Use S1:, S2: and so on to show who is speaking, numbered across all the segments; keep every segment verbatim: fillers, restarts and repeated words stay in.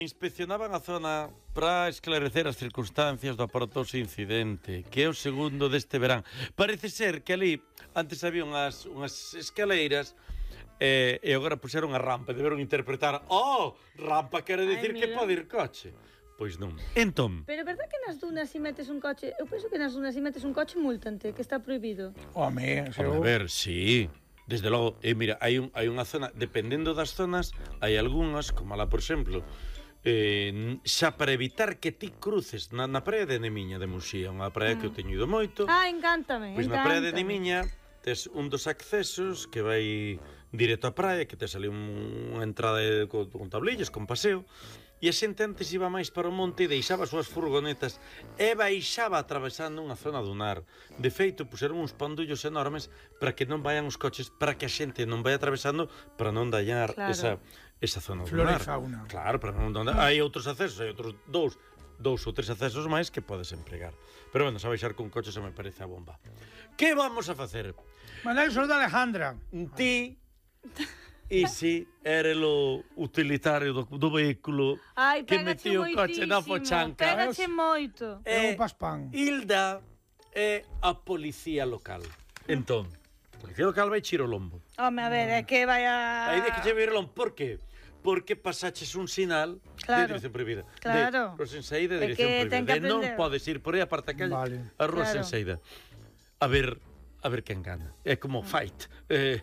S1: Inspeccionaban a zona para esclarecer as circunstancias do aparatoso incidente, que é o segundo deste verán. Parece ser que ali antes había unhas, unhas escaleiras eh, e agora puxeron a rampa. Deberon interpretar, oh, rampa quere dicir que pode ir coche. Pois non. Entón...
S2: Pero é verdad que nas dunas si metes un coche... Eu penso que nas dunas si metes un coche multante, que está prohibido.
S3: Home,
S1: a ver, sí... Desde logo, e eh, mira, hai, un, hai unha zona, dependendo das zonas, hai algunhas, como la, por exemplo, eh, xa para evitar que ti cruces na, na praia de Nemiña de Muxía, unha praia mm. que eu teño ido moito.
S2: Ah, encántame,
S1: Pois na praia de
S2: encántame.
S1: Nemiña tes un dos accesos que vai directo á praia, que tes ali un, unha entrada de, con, con tablillas, con paseo, e a xente antes iba máis para o monte e deixaba as súas furgonetas e baixaba atravesando unha zona dunar. De feito, puseron uns pandullos enormes para que non vayan os coches, para que a xente non vai atravesando, para non dañar claro. esa, esa zona
S3: Flora
S1: dunar.
S3: Flora e fauna.
S1: Claro, para non dañar. Hai outros accesos, hai outros dous, dous ou tres accesos máis que podes empregar. Pero, bueno, xa baixar con coches se me parece a bomba. Que vamos a facer?
S3: Mandar o de Alejandra.
S1: Ti... E si era o utilitario do, do vehículo
S2: Ai,
S1: que metía o coche na pochanca.
S2: Pégache moito.
S3: É un paspán.
S1: Hilda é a policía local. Entón, a policía local vai chiro lombo.
S2: Home, a ver, é que vai a...
S1: Aí de que che vai lombo. Por qué? Porque pasaches un sinal
S2: claro.
S1: de dirección prohibida.
S2: Claro.
S1: De ruas en saída de dirección prohibida. De non podes ir por aí a parte da calle
S3: vale.
S1: a ruas
S2: claro.
S1: en saída. A ver, a ver quen gana. É como fight. Eh,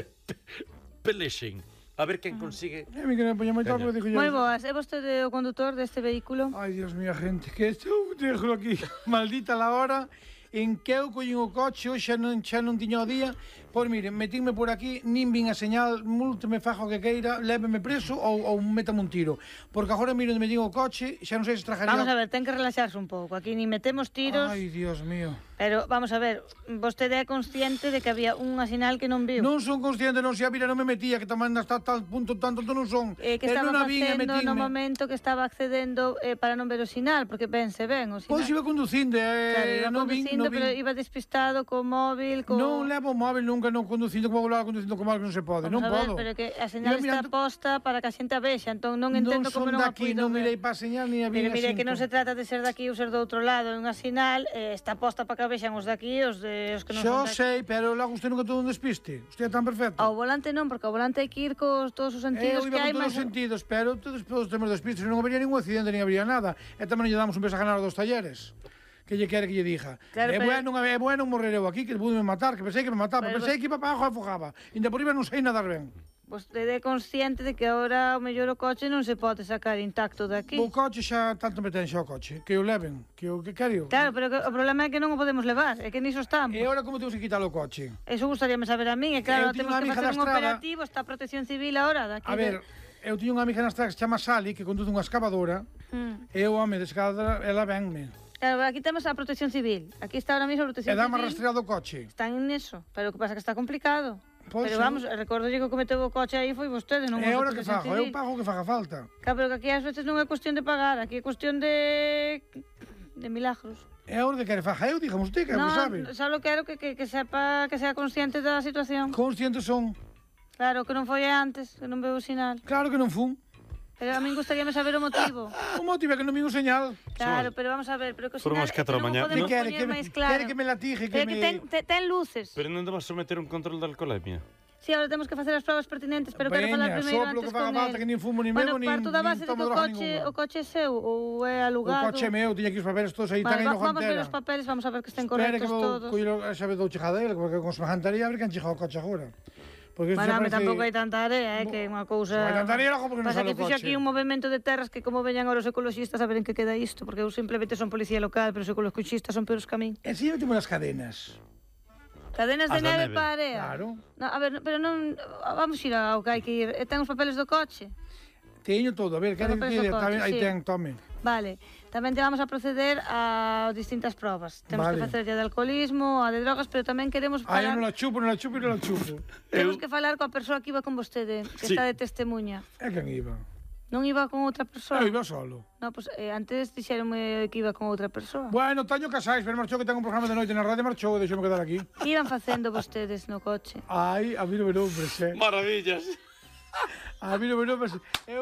S1: pelexing. A ver quen consigue...
S3: É mi que me poña moi tarde, digo yo.
S2: Moi boas. É vostede o condutor deste vehículo?
S3: Ai, Dios mío, gente, que estou, déjalo aquí. Maldita la hora en que eu collín o coche, hoxe xa non, xa non tiño o día. Pois mire, metinme por aquí, nin vin a señal, múlteme, fajo que queira, léveme preso ou, ou metame un tiro. Porque agora miro onde me digo o coche, xa non sei se trajaría...
S2: Vamos a ver, ten que relaxarse un pouco. Aquí ni metemos tiros...
S3: Ai, Dios mío.
S2: Pero, vamos a ver, vostede é consciente de que había unha sinal que non viu?
S3: Non son consciente, non se a vira, non me metía, que tamén hasta tal punto tanto non son.
S2: Eh, que estaba facendo no momento que estaba accedendo eh, para non ver o sinal, porque pense ben o sinal.
S3: Pois iba conducindo, eh,
S2: claro, iba
S3: non
S2: conducindo,
S3: vin, non
S2: pero iba despistado co móvil, co...
S3: Non levo o móvil nunca, non conducindo, como vou lá conducindo como algo que non se pode,
S2: vamos
S3: non
S2: ver,
S3: podo.
S2: Pero que a señal está
S3: mirando...
S2: posta para que a xente a vexa, entón non entendo como non a
S3: puido ver. Non son daqui, non mirei para a señal, ni a vi.
S2: Pero mire, que non se trata de ser daqui ou ser do outro lado, é unha sinal, eh, está posta para que a vexan os daqui, os de os que non
S3: Xo
S2: son daqui.
S3: sei, pero logo usted nunca todo un despiste. Usted é tan perfecto.
S2: Ao volante non, porque ao volante hai que ir cos todos os sentidos
S3: eh,
S2: que hai.
S3: Eu iba con todos os sentidos, pero todos, todos temos despistes, non habería ningún accidente, nin habería nada. E tamén lle damos un beso a ganar dos talleres. Que lle quere que lle diga.
S2: Claro,
S3: é
S2: pero...
S3: bueno, é bueno morrer eu aquí, que pude me matar, que pensei que me mataba, pero pensei vos... que iba para abajo e afogaba. Inda por riba non sei nadar ben.
S2: Vostede é consciente de que agora o mellor o coche non se pode sacar intacto daqui.
S3: O coche xa tanto me ten xa o coche, que o leven, que o que quero.
S2: Claro, pero que, o problema é que non o podemos levar, é que niso estamos.
S3: E agora como temos que quitar o coche?
S2: Eso gustaríame saber a min, e claro,
S3: eu
S2: temos que facer un operativo, está a Protección Civil agora daqui.
S3: A ver, de... eu tiño unha amiga na estrada que se chama Sally, que conduce unha excavadora, hmm. e o home de excavadora, ela venme.
S2: Claro, aquí temos a Protección Civil, aquí está ahora mismo a Protección
S3: Civil. E dá-me
S2: Civil.
S3: rastreado o coche.
S2: Están neso, pero o que pasa que está complicado.
S3: Pois
S2: pero vamos, recordo que o que meteu o coche aí foi vostede, non
S3: é hora que fago, eu pago o que faga falta.
S2: Claro, pero que aquí ás veces non é cuestión de pagar, aquí é cuestión de... de milagros.
S3: É hora de que faga eu, dígame usted, que
S2: no,
S3: é o que sabe.
S2: Non, só quero que, que, que sepa, que sea consciente da situación.
S3: Consciente son.
S2: Claro, que non foi antes, que non veo o sinal.
S3: Claro que non fun.
S2: Pero a min gustaríame saber o motivo.
S3: O motivo é que non vi un señal.
S2: Claro, pero vamos a ver, pero que o
S1: Foron
S2: sinal
S1: as catro da mañá.
S2: non
S3: quere,
S2: que
S3: me,
S2: máis claro.
S3: quere que me latije, que
S2: pero
S3: me...
S2: que ten, te, ten luces.
S1: Pero non debas someter un control de alcoholemia.
S2: Sí, ahora temos que facer as provas pertinentes, pero quero falar primeiro antes con
S3: que falta, que nin fumo, nin bebo,
S2: bueno,
S3: nin
S2: parto da base de que o coche, o coche é seu ou é alugado.
S3: O coche é meu, tiña aquí os papeles todos aí,
S2: vale,
S3: tan aí no
S2: vamos
S3: Jontera.
S2: ver os papeles, vamos a ver que estén
S3: Espere
S2: correctos
S3: que
S2: todos.
S3: Espera que vou xa vedou chegada ele, porque con semejantaría a ver quen chegou o coche agora.
S2: Porque bueno, parece... tampouco hai tanta area, eh, que é unha cousa...
S3: Hai tanta area logo porque non
S2: pasa
S3: sale o
S2: que fixo
S3: coche.
S2: aquí un movimento de terras que como veñan os ecologistas a ver en que queda isto, porque eu simplemente son policía local, pero os ecologistas son peores que a min.
S3: E si eu temo as cadenas?
S2: Cadenas de neve, neve para a area?
S3: Claro.
S2: No, a ver, pero non... Vamos ir ao que hai que ir. Ten os papeles do coche?
S3: Teño todo, a ver, que aí ten, tome.
S2: Vale, tamén te vamos a proceder a distintas probas. Temos vale. que facer de alcoholismo, a de drogas, pero tamén queremos falar...
S3: Ah, eu non la chupo, non la chupo e non la chupo.
S2: Temos eu... que falar coa persoa que iba con vostede, que sí. está de testemunha.
S3: É quen iba?
S2: Non iba con outra persoa?
S3: Eu iba solo.
S2: No, pues, eh, antes dixeronme que iba con outra persoa.
S3: Bueno, Taño Casais, pero marchou que ten un programa de noite na radio, marchou, deixoume quedar aquí.
S2: Que iban facendo vostedes no coche?
S3: Ai, a mí non me non, prese.
S1: Maravillas.
S3: A mí non me non, prese. Eu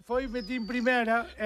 S3: foi metín primeira